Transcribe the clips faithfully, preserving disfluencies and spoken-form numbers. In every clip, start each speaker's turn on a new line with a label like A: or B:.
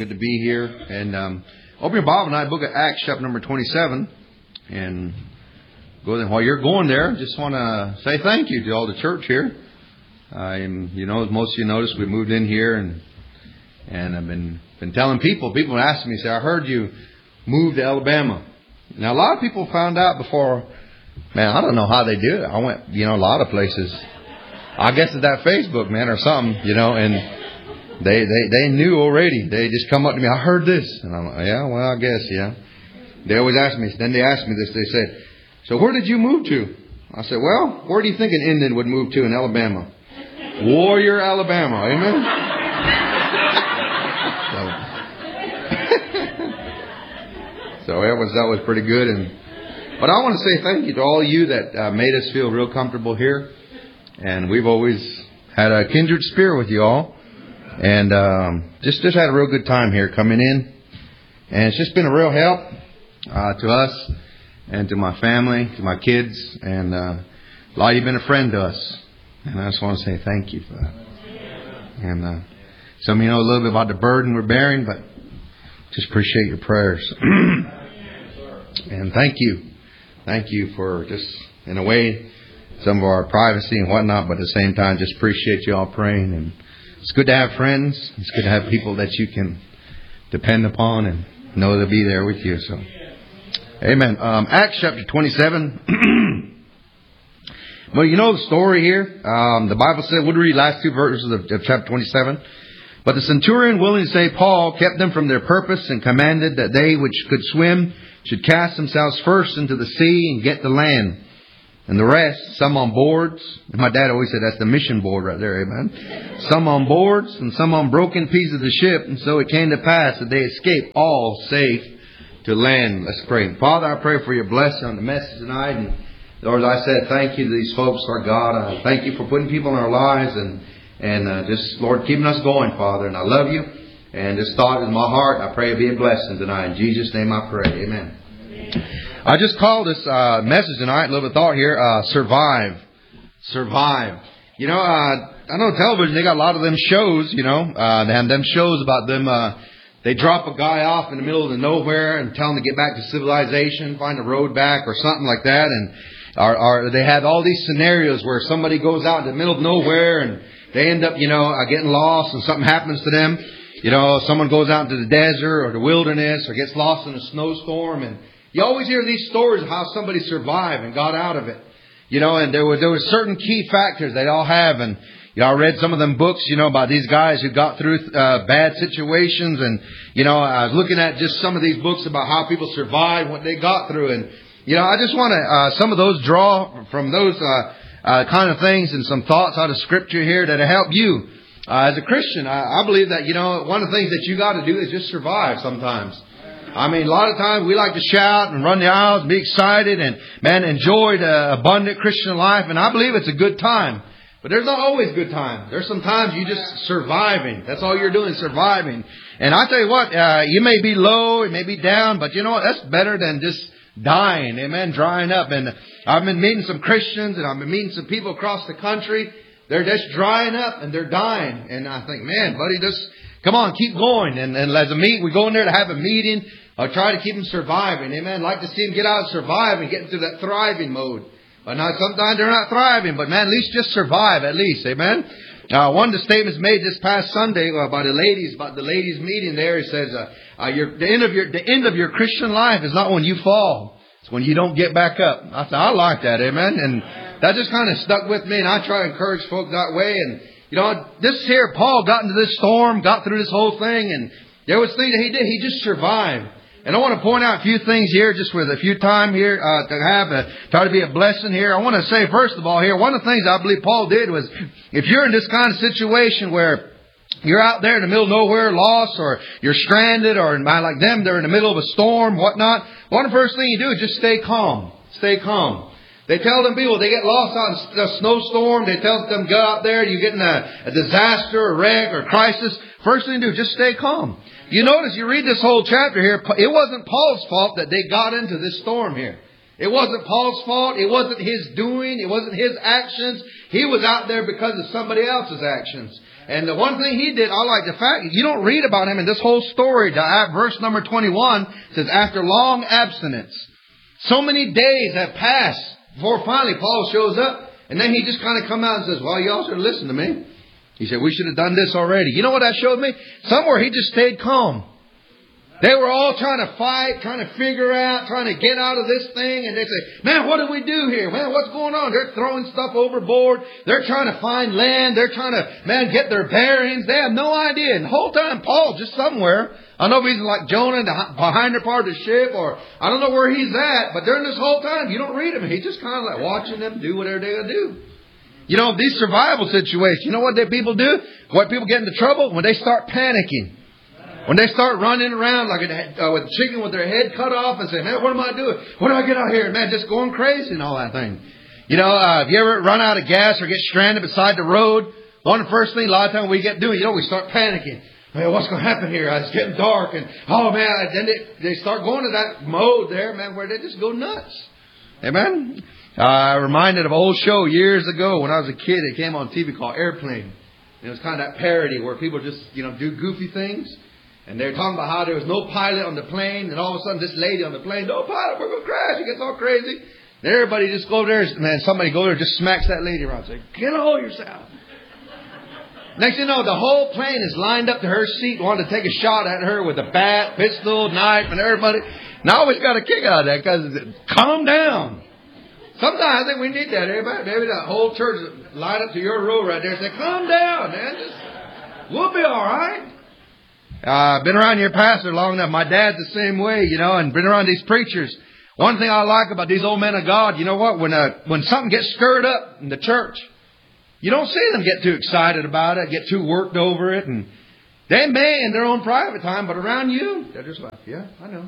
A: Good to be here. And um, open your Bible tonight, book of Acts, chapter number twenty-seven. And go there. While you're going there, just want to say thank you to all the church here. I'm, you know, as most of you noticed, we moved in here, and and I've been been telling people. People ask me, say, I heard you moved to Alabama. Now, a lot of people found out before. Man, I don't know how they do it. I went, you know, a lot of places. I guess it's that Facebook, man, or something, you know, and they, they, they knew already. They just come up to me, I heard this. And I'm like, yeah, well, I guess, yeah. They always ask me, then they asked me this, they said, so where did you move to? I said, well, where do you think an Indian would move to in Alabama? Warrior, Alabama, amen? so, so that was, that was pretty good. And But I want to say thank you to all of you that uh, made us feel real comfortable here. And we've always had a kindred spirit with you all. And um, just, just had a real good time here coming in. And it's just been a real help uh, to us and to my family, to my kids. And uh, a lot of you have been a friend to us. And I just want to say thank you for that. And uh, some of you know a little bit about the burden we're bearing, but just appreciate your prayers. And thank you. Thank you for just, in a way, some of our privacy and whatnot, but at the same time, just appreciate you all praying. And it's good to have friends. It's good to have people that you can depend upon and know they'll be there with you. So, amen. Um, Acts chapter twenty-seven. Well, you know the story here. Um, the Bible said, we'll read the last two verses of, of chapter twenty-seven. But the centurion, willing to save Paul, kept them from their purpose and commanded that they which could swim should cast themselves first into the sea and get to land. And the rest, some on boards. And my dad always said that's the mission board right there, amen. Some on boards and some on broken pieces of the ship. And so it came to pass that they escaped all safe to land. Let's pray. Father, I pray for your blessing on the message tonight. And Lord, I said thank you to these folks, Lord God. I thank you for putting people in our lives and, and uh, just, Lord, keeping us going, Father. And I love you. And this thought in my heart, I pray it be a blessing tonight. In Jesus' name I pray. Amen. I just called this uh, message tonight, a little bit of thought here, uh, survive. Survive. You know, uh, I know television, they got a lot of them shows, you know, uh, they have them shows about them, uh, they drop a guy off in the middle of the nowhere and tell him to get back to civilization, find a road back or something like that. And or, or they have all these scenarios where somebody goes out in the middle of nowhere and they end up, you know, uh, getting lost and something happens to them. You know, someone goes out into the desert or the wilderness or gets lost in a snowstorm, and you always hear these stories of how somebody survived and got out of it. You know, and there were, there were certain key factors they all have. And, you know, I read some of them books, you know, about these guys who got through uh, bad situations. And, you know, I was looking at just some of these books about how people survived, what they got through. And, you know, I just want to, uh, some of those draw from those uh, uh, kind of things and some thoughts out of Scripture here that'll help you. Uh, as a Christian, I, I believe that, you know, one of the things that you got to do is just survive sometimes. I mean, a lot of times we like to shout and run the aisles and be excited and, man, enjoy the abundant Christian life. And I believe it's a good time. But there's not always good time. There's some times you just surviving. That's all you're doing, surviving. And I tell you what, uh, you may be low, it may be down, but you know what? That's better than just dying, amen, drying up. And I've been meeting some Christians and I've been meeting some people across the country. They're just drying up and they're dying. And I think, man, buddy, just come on, keep going. And, and as a meet, we go in there to have a meeting. I'll try to keep them surviving. Amen. I'd like to see them get out and survive and get into that thriving mode. But now sometimes they're not thriving. But man, at least just survive at least. Amen. Uh, one of the statements made this past Sunday uh, by the ladies, about the ladies meeting there, he says, uh, uh, your, the end of your, the end of your Christian life is not when you fall. It's when you don't get back up. I said, I like that. Amen. And that just kind of stuck with me. And I try to encourage folks that way. And, you know, this here, Paul got into this storm, got through this whole thing. And there was things that he did. He just survived. And I want to point out a few things here, just with a few time here, uh, to have a, try to be a blessing here. I want to say, first of all here, one of the things I believe Paul did was, if you're in this kind of situation where you're out there in the middle of nowhere, lost, or you're stranded, or like them, they're in the middle of a storm, whatnot, one of the first things you do is just stay calm. Stay calm. They tell them people, they get lost out in a snowstorm, they tell them go out there, you get in a, a disaster, a wreck, or crisis. First thing to do, just stay calm. You notice, you read this whole chapter here, it wasn't Paul's fault that they got into this storm here. It wasn't Paul's fault. It wasn't his doing. It wasn't his actions. He was out there because of somebody else's actions. And the one thing he did, I like the fact, you don't read about him in this whole story. The verse number twenty-one says, after long abstinence, so many days have passed before finally Paul shows up. And then he just kind of come out and says, well, y'all should listen to me. He said, we should have done this already. You know what that showed me? Somewhere he just stayed calm. They were all trying to fight, trying to figure out, trying to get out of this thing. And they say, man, what do we do here? Man, what's going on? They're throwing stuff overboard. They're trying to find land. They're trying to, man, get their bearings. They have no idea. And the whole time, Paul just somewhere. I don't know if he's like Jonah behind the part of the ship, or I don't know where he's at. But during this whole time, you don't read him. He's just kind of like watching them do whatever they're going to do. You know, these survival situations, you know what they people do? What people get into trouble? When they start panicking. When they start running around like a, uh, with a chicken with their head cut off and say, man, what am I doing? What do I get out here? Man, just going crazy and all that thing. You know, uh, if you ever run out of gas or get stranded beside the road, one of the first things a lot of times we get doing, you know, we start panicking. Man, what's going to happen here? It's getting dark. And, oh, man, then they, they start going to that mode there, man, where they just go nuts. Amen? Uh, I reminded of an old show years ago when I was a kid. It came on T V called Airplane. And it was kind of that parody where people just, you know, do goofy things. And they're talking about how there was no pilot on the plane. And all of a sudden, this lady on the plane, no pilot, we're going to crash. It gets all crazy. And everybody just go there. Man, somebody go there and just smacks that lady around. Say, get a hold of yourself. Next thing you know, the whole plane is lined up to her seat, wanting to take a shot at her with a bat, pistol, knife, and everybody. And I always got a kick out of that because calm down. Sometimes I think we need that. Everybody, maybe that whole church line up to your row right there and say, calm down, man. Just, we'll be all right. I've uh, been around your pastor long enough. My dad's the same way, you know, and been around these preachers. One thing I like about these old men of God, you know what? When uh, when something gets stirred up in the church, you don't see them get too excited about it, get too worked over it. And they may in their own private time, but around you, they're just like, yeah, I know.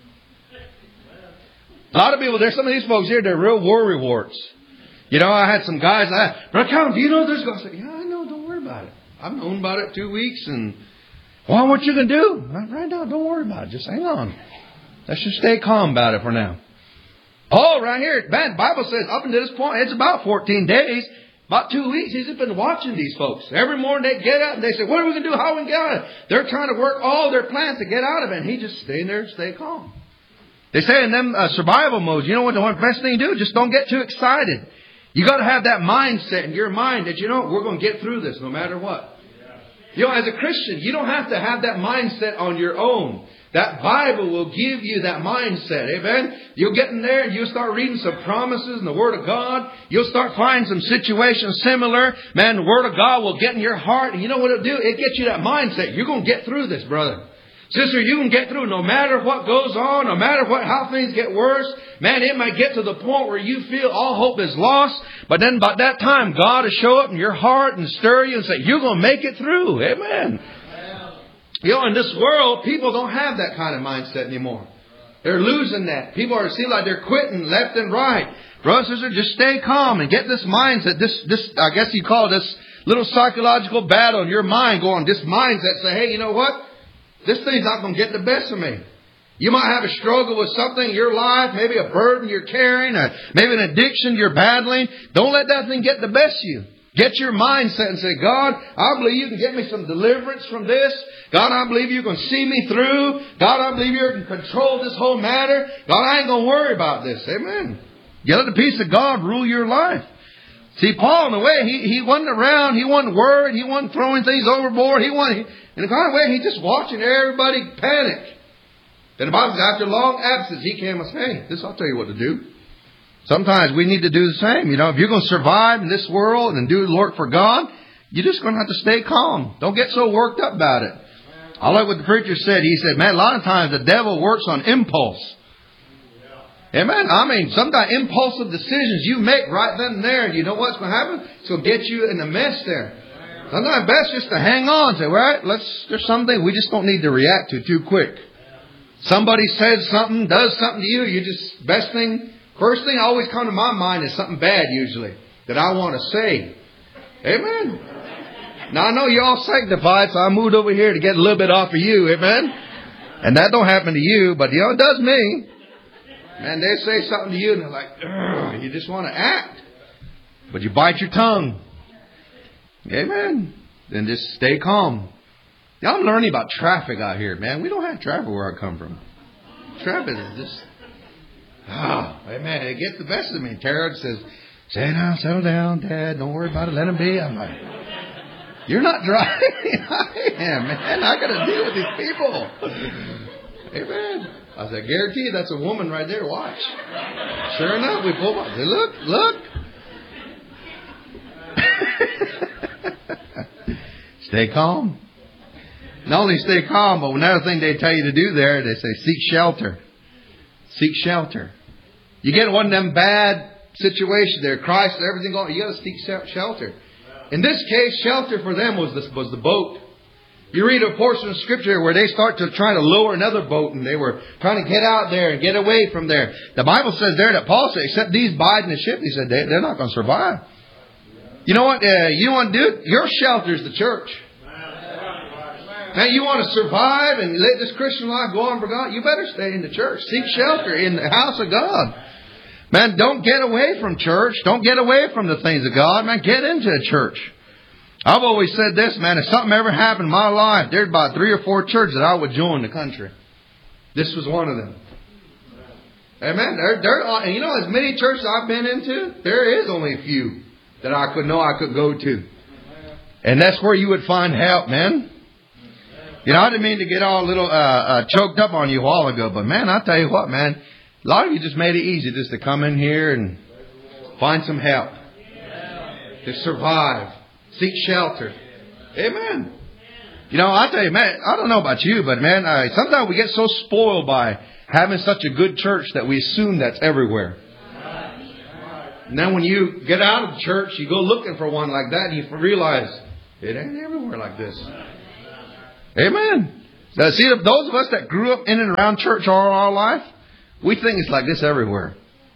A: A lot of people, there's some of these folks here, they're real worry warts. You know, I had some guys, I, Brother Calvin, do you know this? I said, yeah, I know, don't worry about it. I've known about it two weeks and, well, what you going to do? Right now, don't worry about it. Just hang on. Let's just stay calm about it for now. Paul, right here, man, the Bible says up until this point, it's about fourteen days, about two weeks, he's just been watching these folks. Every morning they get up and they say, what are we going to do? How are we going to get out of it? They're trying to work all their plans to get out of it. And he just staying there and stay calm. They say in them uh, survival modes, you know what the best thing to do? Just don't get too excited. You got to have that mindset in your mind that, you know, we're going to get through this no matter what. You know, as a Christian, you don't have to have that mindset on your own. That Bible will give you that mindset. Amen? You'll get in there and you'll start reading some promises in the Word of God. You'll start finding some situations similar. Man, the Word of God will get in your heart. And you know what it'll do? It gets you that mindset. You're going to get through this, brother. Sister, you can get through no matter what goes on, no matter what, how things get worse. Man, it might get to the point where you feel all hope is lost. But then by that time, God will show up in your heart and stir you and say, you're going to make it through. Amen. You know, in this world, people don't have that kind of mindset anymore. They're losing that. People are seem like they're quitting left and right. Brothers and sisters, just stay calm and get this mindset. This, this, I guess you call this little psychological battle in your mind going, this mindset say, hey, you know what? This thing's not going to get the best of me. You might have a struggle with something in your life, maybe a burden you're carrying, or maybe an addiction you're battling. Don't let that thing get the best of you. Get your mindset and say, God, I believe you can get me some deliverance from this. God, I believe you can see me through. God, I believe you can control this whole matter. God, I ain't going to worry about this. Amen. You let the peace of God rule your life. See, Paul, in a way, he, he wasn't around. He wasn't worried. He wasn't throwing things overboard. He wasn't, in a kind of way, he just watching everybody panic. Then the Bible says, after long absence, he came and said, hey, this, I'll tell you what to do. Sometimes we need to do the same. You know, if you're going to survive in this world and do the work for God, you're just going to have to stay calm. Don't get so worked up about it. I like what the preacher said. He said, man, a lot of times the devil works on impulse. Amen. I mean, sometimes impulsive decisions you make right then and there, and you know what's going to happen? It's going to get you in a mess there. Sometimes best just to hang on and say, well, right, let's, there's something we just don't need to react to too quick. Somebody says something, does something to you, you just, best thing, first thing always come to my mind is something bad usually that I want to say. Amen. Now I know you're all sanctified, so I moved over here to get a little bit off of you. Amen. And that don't happen to you, but you know, it does me. Man, they say something to you and they're like, ugh, you just want to act. But you bite your tongue. Amen. then just stay calm. Now, I'm learning about traffic out here, man. We don't have traffic where I come from. Traffic is just, ah, oh, man, it gets the best of me. Tara says, "Say down, settle down, Dad. Don't worry about it. Let him be." I'm like, "You're not driving." I am, man. I got to deal with these people. Amen. I said, "Guarantee you that's a woman right there. Watch." Sure enough, we pull up. I said, "Look, look." Stay calm. Not only stay calm, but another thing they tell you to do there, they say seek shelter. Seek shelter. You get one of them bad situations there, Christ, everything going, you got to seek shelter. In this case, shelter for them was the, was the boat. You read a portion of Scripture where they start to try to lower another boat, and they were trying to get out there and get away from there. The Bible says there that Paul said, except these abide in the ship, he said, they, they're not going to survive. You know what? Uh, you want to do? Your shelter is the church. Now, you want to survive and let this Christian life go on for God? You better stay in the church. Seek shelter in the house of God. Man, don't get away from church. Don't get away from the things of God. Man, get into a church. I've always said this, man. If something ever happened in my life, there's about three or four churches that I would join the country. This was one of them. Amen. There, there, and you know, as many churches I've been into, there is only a few that I could know I could go to. And that's where you would find help, man. You know, I didn't mean to get all a little uh, uh, choked up on you a while ago, but man, I'll tell you what, man. A lot of you just made it easy just to come in here and find some help. To survive. Seek shelter. Amen. You know, I tell you, man, I don't know about you, but man, I, sometimes we get so spoiled by having such a good church that we assume that's everywhere. And then when you get out of the church, you go looking for one like that, and you realize it ain't everywhere like this. Amen. Now, see, those of us that grew up in and around church all our life, we think it's like this everywhere.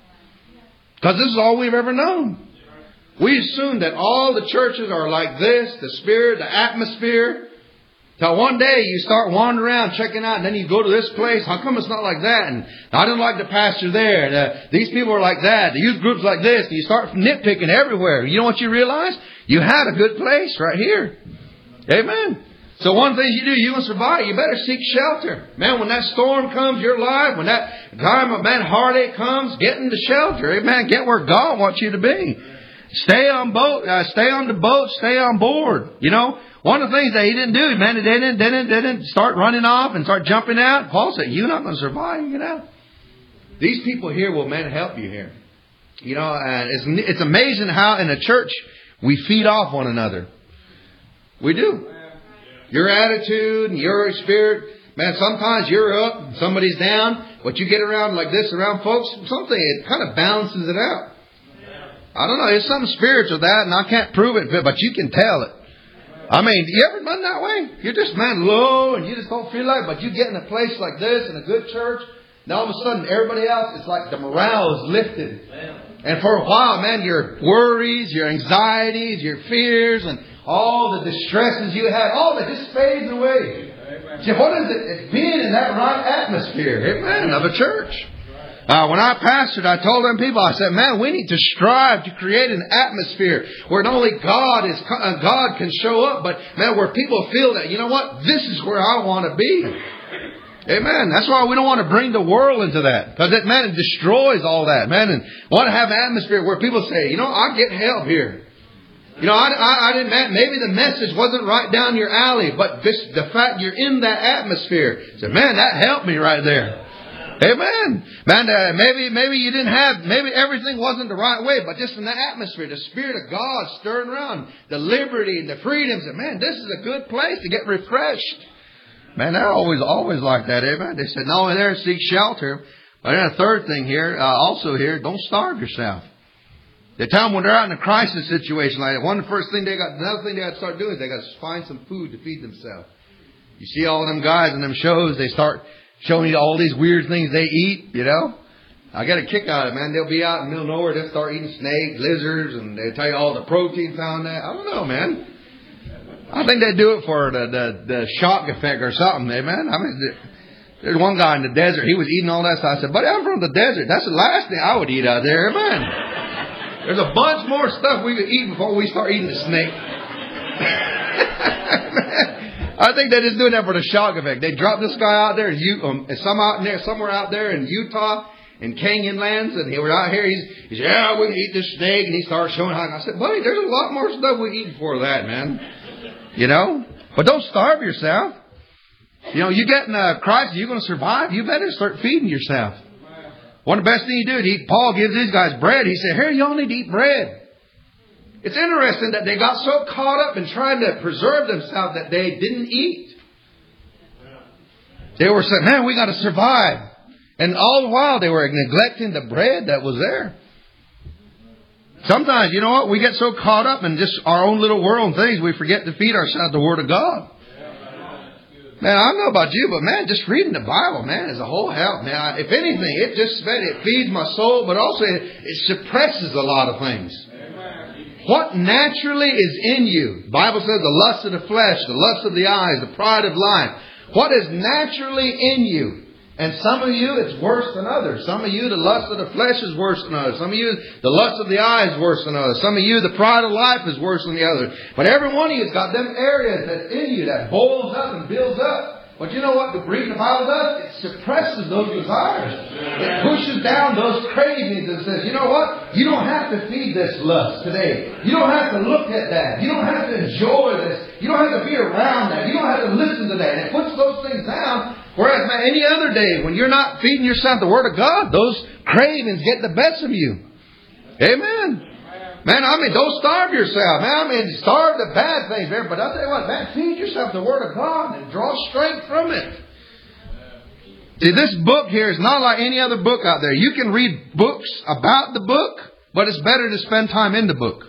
A: Because this is all we've ever known. We assume that all the churches are like this, the spirit, the atmosphere. Till one day you start wandering around, checking out, and then you go to this place. How come it's not like that? And I don't like the pastor there. And, uh, these people are like that. The youth group's like this. And you start nitpicking everywhere. You know what you realize? You had a good place right here. Amen. So one thing you do, you want to survive, you better seek shelter. Man, when that storm comes your life, when that time of man heartache comes, get into shelter. Amen. Get where God wants you to be. Stay on boat, uh, stay on the boat, stay on board. You know, one of the things that he didn't do, man, they didn't, they didn't, they didn't start running off and start jumping out. Paul said, "You're not going to survive. Get out." These people here will, man, help you here. You know, and it's, it's amazing how in a church we feed off one another. We do. Your attitude and your spirit, man, sometimes you're up, somebody's down, but you get around like this around folks, something, it kind of balances it out. I don't know, there's something spiritual that, and I can't prove it, but you can tell it. I mean, you ever been that way? You're just, man, low, and you just don't feel like it, but you get in a place like this, in a good church, and all of a sudden, everybody else, it's like the morale is lifted. And for a while, man, your worries, your anxieties, your fears, and all the distresses you had, all that just fades away. See, what is it? It's being in that right atmosphere, amen, of a church. Uh, when I pastored, I told them people, I said, man, we need to strive to create an atmosphere where not only God is uh, God can show up, but man, where people feel that, you know what, this is where I want to be. Amen. That's why we don't want to bring the world into that. Because it, man, it destroys all that, man. And want to have an atmosphere where people say, you know, I get help here. You know, I, I, I didn't, maybe the message wasn't right down your alley, but this, the fact you're in that atmosphere, say, man, that helped me right there. Amen. Man, uh, maybe, maybe you didn't have, maybe everything wasn't the right way, but just in the atmosphere, the Spirit of God stirring around, the liberty and the freedoms, and man, this is a good place to get refreshed. Man, they're always, always like that, amen. They said, not only there, seek shelter, but then a third thing here, uh, also here, don't starve yourself. The time when they're out in a crisis situation like that, one of the first thing they got, another thing they got to start doing is they got to find some food to feed themselves. You see all them guys in them shows, they start showing you all these weird things they eat, you know. I get a kick out of it, man. They'll be out in the middle of nowhere, they'll start eating snakes, lizards, and they tell you all the protein found there. I don't know, man. I think they do it for the, the, the shock effect or something, amen. I mean, there's one guy in the desert, he was eating all that stuff. I said, buddy, I'm from the desert. That's the last thing I would eat out there, amen. There's a bunch more stuff we could eat before we start eating the snake. I think they're just doing that for the shock effect. They drop this guy out there, and you, um, some out there, somewhere out there in Utah, in Canyon lands, and he was out here. He's, he said, "Yeah, we can eat this snake," and he starts showing how. I said, "Buddy, there's a lot more stuff we eat before that, man. You know, but don't starve yourself. You know, you get in uh, Christ, you're going to survive. You better start feeding yourself. One of the best things you do is eat. Paul gives these guys bread. He said, "Here, y'all need to eat bread." It's interesting that they got so caught up in trying to preserve themselves that they didn't eat. They were saying, "Man, we got to survive." And all the while they were neglecting the bread that was there. Sometimes, you know what? We get so caught up in just our own little world and things, we forget to feed ourselves the Word of God. Man, I don't know about you, but man, just reading the Bible, man, is a whole help. Man, if anything, it just it feeds my soul, but also it, it suppresses a lot of things. What naturally is in you? The Bible says the lust of the flesh, the lust of the eyes, the pride of life. What is naturally in you? And some of you, it's worse than others. Some of you, the lust of the flesh is worse than others. Some of you, the lust of the eye is worse than others. Some of you, the pride of life is worse than the others. But every one of you has got them areas that's in you that boils up and builds up. But you know what the reading the Bible does? It suppresses those desires. It pushes down those cravings and says, "You know what? You don't have to feed this lust today. You don't have to look at that. You don't have to enjoy this. You don't have to be around that. You don't have to listen to that." And it puts those things down. Whereas, man, any other day, when you're not feeding yourself the Word of God, those cravings get the best of you. Amen. Man, I mean, don't starve yourself. Man, I mean, starve the bad things there. But I'll tell you what, man, feed yourself the Word of God and draw strength from it. See, this book here is not like any other book out there. You can read books about the book, but it's better to spend time in the book.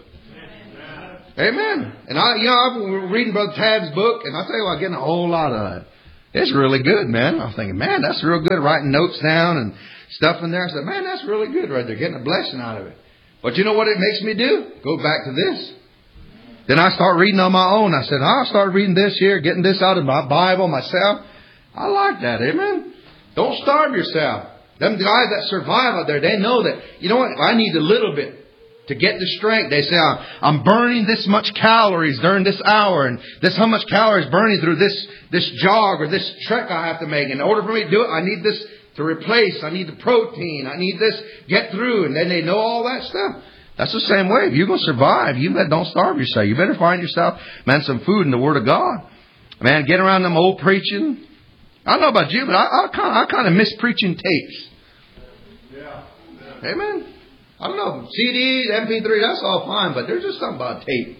A: Amen. And I, you know, I'm reading Brother Tad's book, and I'll tell you what, I'm getting a whole lot of it. It's really good, man. I was thinking, man, that's real good. Writing notes down and stuff in there. I said, man, that's really good right there. Getting a blessing out of it. But you know what it makes me do? Go back to this. Then I start reading on my own. I said, I'll start reading this here, getting this out of my Bible myself. I like that. Amen. Don't starve yourself. Them guys that survive out there, they know that, you know what? I need a little bit to get the strength. They say, I'm burning this much calories during this hour, and this how much calories burning through this, this jog or this trek I have to make. In order for me to do it, I need this to replace. I need the protein. I need this get through. And then they know all that stuff. That's the same way. If you're going to survive, you better don't starve yourself. You better find yourself, man, some food in the Word of God. Man, get around them old preaching. I don't know about you, but I, I kind of I kind of miss preaching tapes. Yeah. Amen. I don't know. C Ds, M P three, that's all fine, but there's just something about tape.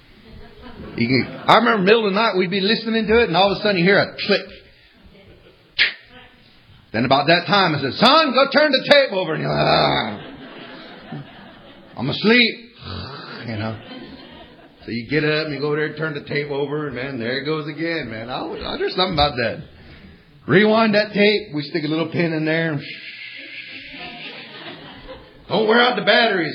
A: You can, I remember middle of the night, we'd be listening to it, and all of a sudden you hear a click. Then about that time, I said, son, go turn the tape over. And you're like, ah, I'm asleep. You know. So you get up and you go over there and turn the tape over, and man, there it goes again, man. I, I, there's something about that. Rewind that tape. We stick a little pin in there. And don't wear out the batteries.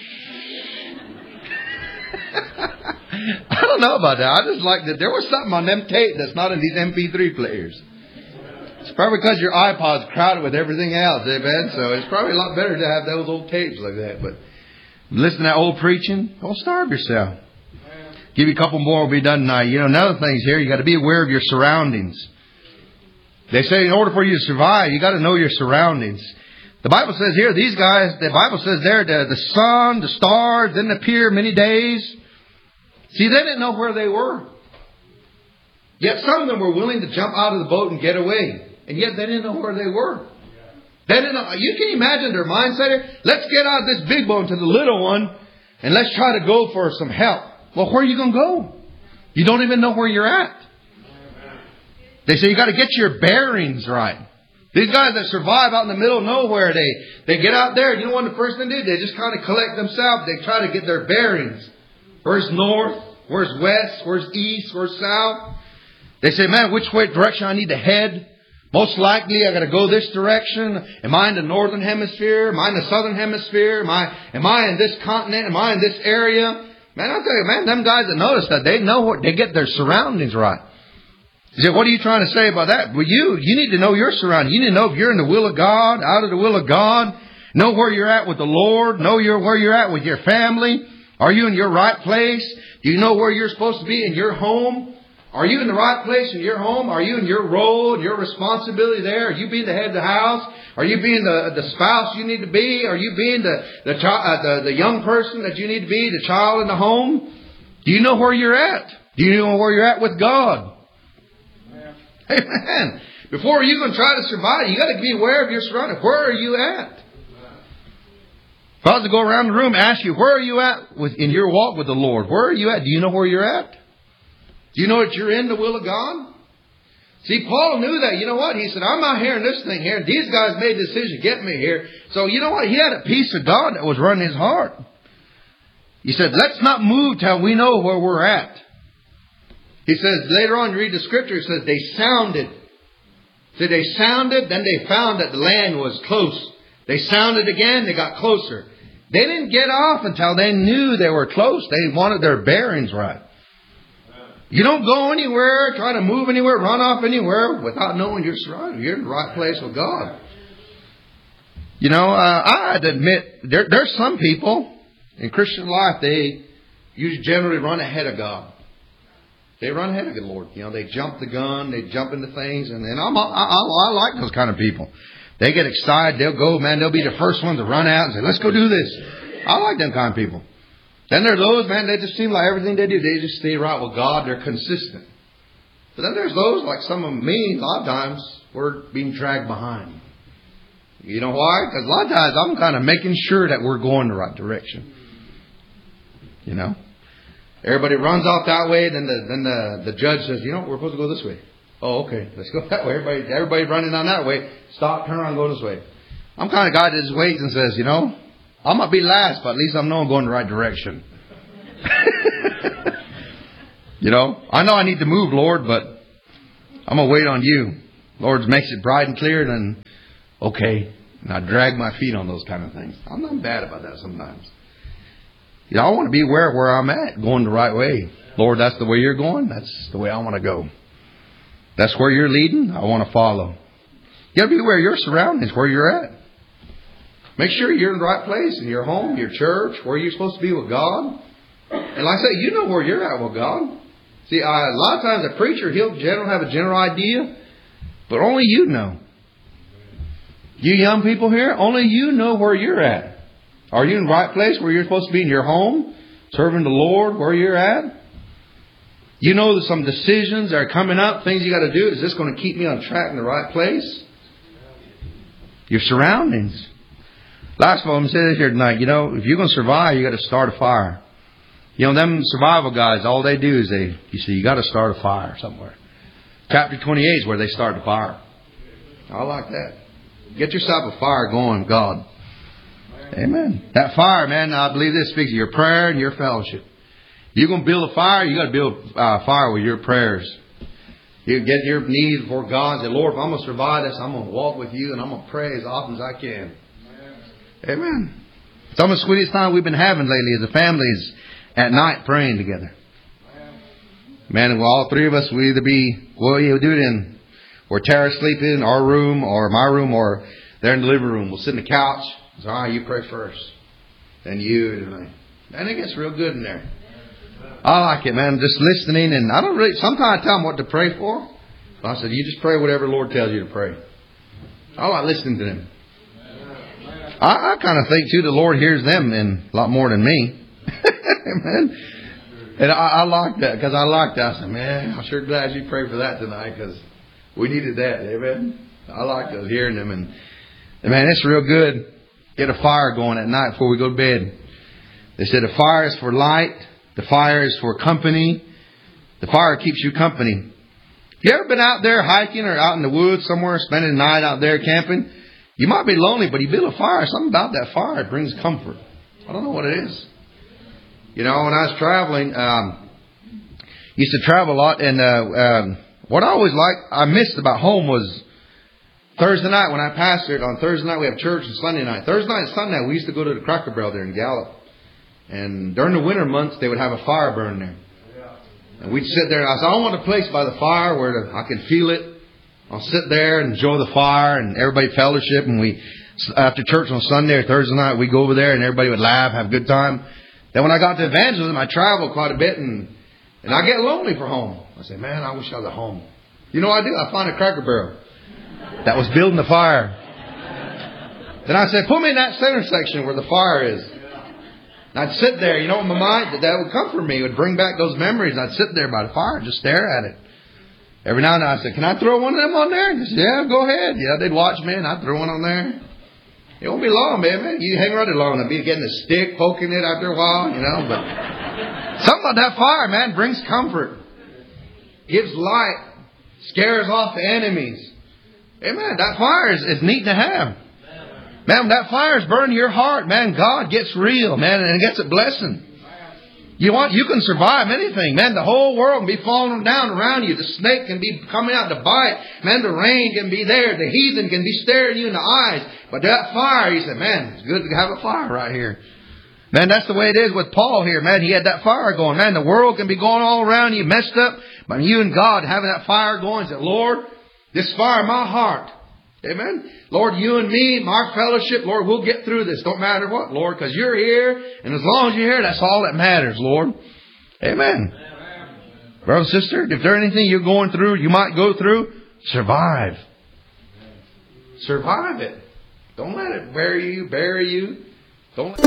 A: I don't know about that. I just like that there was something on them tape that's not in these M P three players. It's probably because your iPod's crowded with everything else, amen? So it's probably a lot better to have those old tapes like that. But listen to that old preaching. Don't starve yourself. Give you a couple more, we'll be done tonight. You know, another thing's here, you got to be aware of your surroundings. They say in order for you to survive, you got to know your surroundings. The Bible says here, these guys, the Bible says there, the, the sun, the stars didn't appear many days. See, they didn't know where they were. Yet some of them were willing to jump out of the boat and get away. And yet they didn't know where they were. They didn't know. You can imagine their mindset here. Let's get out of this big boat to the little one and let's try to go for some help. Well, where are you going to go? You don't even know where you're at. They say you got to get your bearings right. These guys that survive out in the middle of nowhere, they, they get out there. You know what the first thing they do? They just kind of collect themselves. They try to get their bearings. Where's north? Where's west? Where's east? Where's south? They say, man, which way direction I need to head? Most likely I got to go this direction. Am I in the northern hemisphere? Am I in the southern hemisphere? Am I, am I in this continent? Am I in this area? Man, I'll tell you, man, them guys that notice that, they know what, they get their surroundings right. You say, what are you trying to say about that? Well, you, you need to know your surroundings. You need to know if you're in the will of God, out of the will of God. Know where you're at with the Lord. Know your, where you're at with your family. Are you in your right place? Do you know where you're supposed to be in your home? Are you in the right place in your home? Are you in your role and your responsibility there? Are you being the head of the house? Are you being the, the spouse you need to be? Are you being the, the, uh, the, the young person that you need to be, the child in the home? Do you know where you're at? Do you know where you're at with God? Amen. Amen. Before you can try to survive, you got to be aware of your surroundings. Where are you at? If I was to go around the room and ask you, where are you at with, in your walk with the Lord? Where are you at? Do you know where you're at? Do you know that you're in the will of God? See, Paul knew that. You know what? He said, I'm not hearing this thing here. These guys made a decision to get me here. So you know what? He had a peace of God that was running his heart. He said, let's not move till we know where we're at. He says, later on, you read the scripture, it says they sounded. So they sounded, then they found that the land was close. They sounded again, they got closer. They didn't get off until they knew they were close. They wanted their bearings right. You don't go anywhere, try to move anywhere, run off anywhere without knowing you're surrounded. You're in the right place with God. You know, uh, I had to admit, there, there's some people in Christian life, they usually generally run ahead of God. They run ahead of the Lord. You know, they jump the gun, they jump into things, and, and I'm, I, I, I like those kind of people. They get excited, they'll go, man, they'll be the first ones to run out and say, let's go do this. I like them kind of people. Then there are those, man, they just seem like everything they do, they just stay right with God. They're consistent. But then there's those, like some of me, a lot of times, we're being dragged behind. You know why? Because a lot of times I'm kind of making sure that we're going the right direction. You know? Everybody runs off that way, then the then the, the judge says, you know, we're supposed to go this way. Oh, okay, let's go that way. Everybody, everybody running down that way. Stop, turn around, go this way. I'm kind of guy that just waits and says, you know, I might be last, but at least I know I'm going the right direction. You know, I know I need to move, Lord, but I'm going to wait on you. Lord makes it bright and clear, then okay. And I drag my feet on those kind of things. I'm not bad about that sometimes. You know, I want to be aware of where I'm at, going the right way. Lord, that's the way you're going. That's the way I want to go. That's where you're leading. I want to follow. You got to be aware of your surroundings, where you're at. Make sure you're in the right place, in your home, your church, where you're supposed to be with God. And like I say, you know where you're at with God. See, uh, a lot of times a preacher, he'll general, have a general idea, but only you know. You young people here, only you know where you're at. Are you in the right place where you're supposed to be in your home, serving the Lord, where you're at? You know there's some decisions that are coming up, things you got to do. Is this going to keep me on track in the right place? Your surroundings. Last of all, I'm going to say this here tonight. You know, if you're going to survive, you got to start a fire. You know, them survival guys, all they do is they, you see, you got to start a fire somewhere. Chapter twenty-eight is where they start the fire. I like that. Get yourself a fire going, God. Amen. That fire, man, I believe this speaks of your prayer and your fellowship. If you're going to build a fire, you got to build a fire with your prayers. You get your knees before God and say, Lord, if I'm going to survive this, I'm going to walk with you and I'm going to pray as often as I can. Amen. Amen. Some of the sweetest time we've been having lately as a family is at night praying together. Man, well, all three of us, we either be, well, you do it in, or Tara sleep in our room or my room or there in the living room. We'll sit in the couch. So, all right, you pray first. Then you. And it gets real good in there. I like it, man. Just listening. And I don't really, sometimes I tell them what to pray for. So I said, you just pray whatever the Lord tells you to pray. I like listening to them. I, I kind of think, too, the Lord hears them in a lot more than me. Amen. And I, I like that because I like that. I said, man, I'm sure glad you prayed for that tonight because we needed that. Amen. I like those, hearing them. And, and man, it's real good. Get a fire going at night before we go to bed. They said the fire is for light. The fire is for company. The fire keeps you company. You ever been out there hiking or out in the woods somewhere, spending the night out there camping? You might be lonely, but you build a fire. Something about that fire brings comfort. I don't know what it is. You know, when I was traveling, um, used to travel a lot, and uh, um, what I always liked, I missed about home was Thursday night when I pastored. On Thursday night we have church, and Sunday night. Thursday night and Sunday we used to go to the Cracker Barrel there in Gallup. And during the winter months they would have a fire burn there. And we'd sit there, and I said, I want a place by the fire where I can feel it. I'll sit there and enjoy the fire, and everybody fellowship. And we, after church on Sunday or Thursday night, we'd go over there and everybody would laugh, have a good time. Then when I got to evangelism, I traveled quite a bit, and and I get lonely for home. I say, man, I wish I was at home. You know what I do? I find a Cracker Barrel that was building the fire. Then I said, put me in that center section where the fire is. And I'd sit there, you know, in my mind, that, that would comfort me. It would bring back those memories. I'd sit there by the fire and just stare at it. Every now and then I said, can I throw one of them on there? And they said, yeah, go ahead. Yeah, they'd watch me and I'd throw one on there. It won't be long, baby. You hang around it long. I'll be getting a stick, poking it after a while, you know. But something about that fire, man, brings comfort. Gives light. Scares off the enemies. Amen. That fire is, is neat to have. Man, when that fire is burning your heart, man, God gets real, man, and it gets a blessing. You want, you can survive anything, man. The whole world can be falling down around you. The snake can be coming out to bite. Man, the rain can be there. The heathen can be staring you in the eyes. But that fire, he said, man, it's good to have a fire right here. Man, that's the way it is with Paul here, man. He had that fire going. Man, the world can be going all around you, messed up. But you and God having that fire going, he said, Lord, this fire in my heart. Amen. Lord, you and me, our fellowship, Lord, we'll get through this. Don't matter what, Lord, because you're here. And as long as you're here, that's all that matters, Lord. Amen. Brother, sister, if there's anything you're going through, you might go through, survive. Survive it. Don't let it bury you, bury you. Don't let